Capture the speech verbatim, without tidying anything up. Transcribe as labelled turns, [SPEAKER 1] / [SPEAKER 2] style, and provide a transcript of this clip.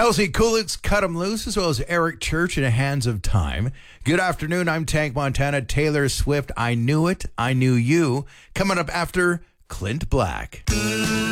[SPEAKER 1] Kelsey Coolidge, Cut 'em Loose, as well as Eric Church in Hands of Time. Good afternoon. I'm Tank Montana. Taylor Swift, I Knew It, I Knew You. Coming up after Clint Black.